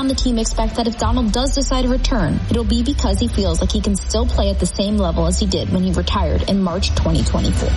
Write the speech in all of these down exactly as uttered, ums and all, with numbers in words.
on the team expect that if Donald does decide to return, it'll be because he feels like he can still play at the same level as he did when he retired in March twenty twenty-four.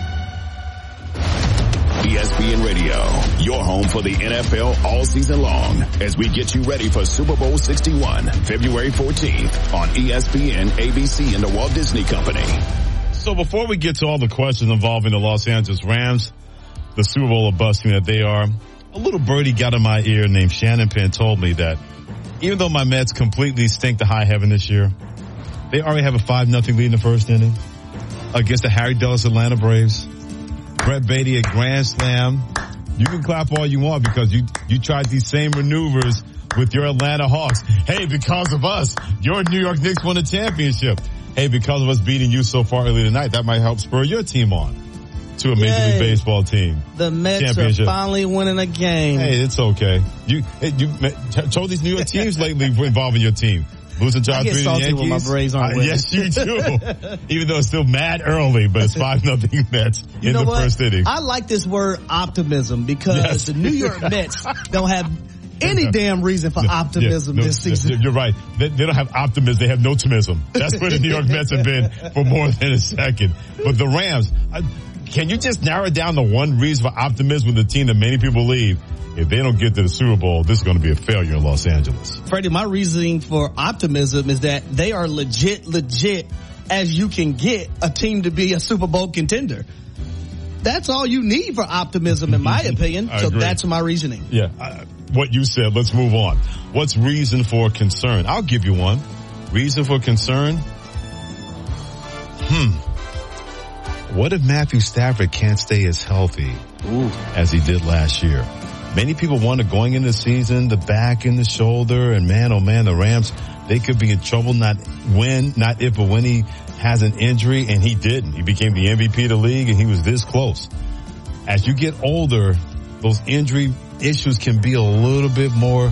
E S P N Radio, your home for the N F L all season long, as we get you ready for Super Bowl sixty-one, February fourteenth on E S P N, A B C, and the Walt Disney Company. So before we get to all the questions involving the Los Angeles Rams, the Super Bowl of busting that they are, a little birdie got in my ear named Shannon Penn told me that even though my Mets completely stink to high heaven this year, they already have a five nothing lead in the first inning against the Harry Dulles Atlanta Braves. Brett Beatty, a grand slam. You can clap all you want because you, you tried these same maneuvers with your Atlanta Hawks. Hey, because of us, your New York Knicks won a championship. Hey, because of us beating you so far early tonight, that might help spur your team on to a Major Yay. League Baseball team. The Mets are finally winning a game. Hey, it's okay. You, hey, you told these New York teams lately involving your team. Losing John three to the Yankees. When my Braves aren't winning. Uh, yes, you do. Even though it's still mad early, but it's five nothing Mets you in know the what? first inning. I like this word optimism because yes. the New York Mets don't have any damn reason for optimism yeah, no, this season. You're right. They, they don't have optimism. They have no optimism. That's where the New York Mets have been for more than a second. But the Rams, I, can you just narrow down the one reason for optimism with the team that many people believe? If they don't get to the Super Bowl, this is going to be a failure in Los Angeles. Freddie, my reasoning for optimism is that they are legit, legit as you can get a team to be a Super Bowl contender. That's all you need for optimism, in my opinion. So agree. That's my reasoning. Yeah, uh, what you said. Let's move on. What's reason for concern? I'll give you one. Reason for concern? Hmm. What if Matthew Stafford can't stay as healthy Ooh. as he did last year? Many people wonder going into the season, the back and the shoulder, and man, oh man, the Rams, they could be in trouble not when, not if, but when he has an injury, and he didn't. He became the M V P of the league, and he was this close. As you get older, those injury issues can be a little bit more,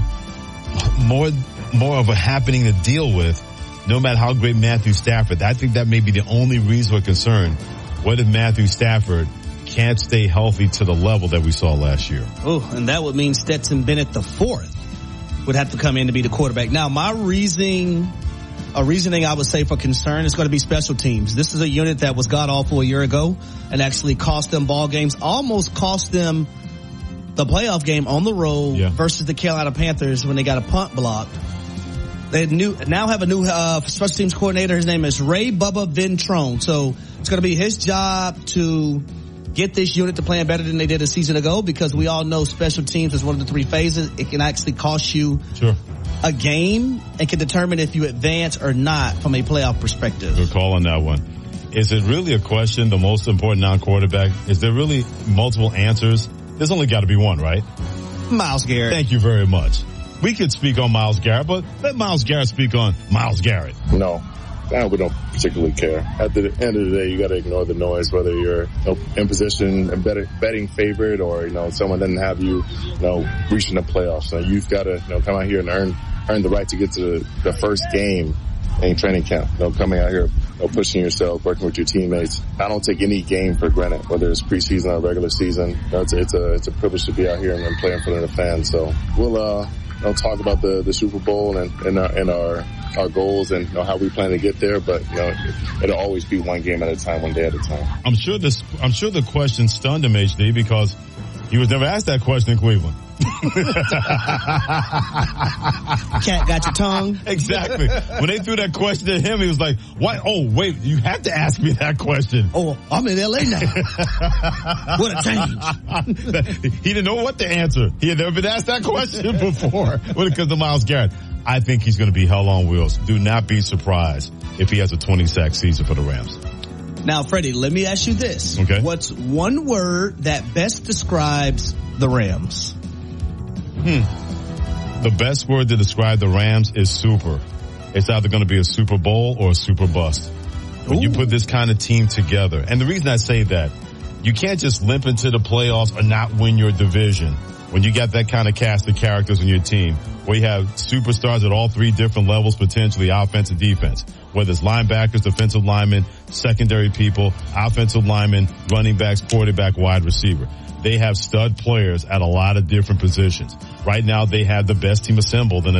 more, more of a happening to deal with, no matter how great Matthew Stafford. I think that may be the only reason for concern. What if Matthew Stafford can't stay healthy to the level that we saw last year? Oh, and that would mean Stetson Bennett the fourth would have to come in to be the quarterback. Now, my reasoning, a reasoning I would say for concern is going to be special teams. This is a unit that was god awful a year ago and actually cost them ball games, almost cost them the playoff game on the road yeah. versus the Carolina Panthers when they got a punt blocked. They new, now have a new uh, special teams coordinator. His name is Ray Bubba Ventrone. So it's going to be his job to get this unit to playing better than they did a season ago, because we all know special teams is one of the three phases. It can actually cost you sure. a game and can determine if you advance or not from a playoff perspective. Good call on that one. Is it really a question, the most important non-quarterback? Is there really multiple answers? There's only got to be one, right? Myles Garrett. Thank you very much. We could speak on Myles Garrett, but let Myles Garrett speak on Myles Garrett. No. Uh, we don't particularly care. At the end of the day, you got to ignore the noise, whether you're you know, in position and betting, betting favorite, or you know someone doesn't have you, you know, reaching the playoffs. So you've got to you know come out here and earn earn the right to get to the, the first game in training camp. You know, coming out here, you know, pushing yourself, working with your teammates. I don't take any game for granted, whether it's preseason or regular season. You know, it's, it's a it's a privilege to be out here and, and play in front of the fans. So we'll uh you know talk about the the Super Bowl and and our, and our our goals and you know, how we plan to get there, but you know, it'll always be one game at a time, one day at a time. I'm sure this, I'm sure the question stunned him, H D, because he was never asked that question in Cleveland. Cat got your tongue. Exactly. When they threw that question at him, he was like, "What? Oh, wait, you have to ask me that question." Oh, I'm in L A now. What a change. He didn't know what to answer. He had never been asked that question before when it comes to Myles Garrett. I think he's going to be hell on wheels. Do not be surprised if he has a twenty sack season for the Rams. Now, Freddie, let me ask you this. Okay. What's one word that best describes the Rams? Hmm. The best word to describe the Rams is super. It's either going to be a Super Bowl or a super bust. When Ooh. you put this kind of team together, and the reason I say that, you can't just limp into the playoffs or not win your division when you got that kind of cast of characters on your team, where you have superstars at all three different levels, potentially offense and defense, whether it's linebackers, defensive linemen, secondary people, offensive linemen, running backs, quarterback, wide receiver. They have stud players at a lot of different positions. Right now, they have the best team assembled in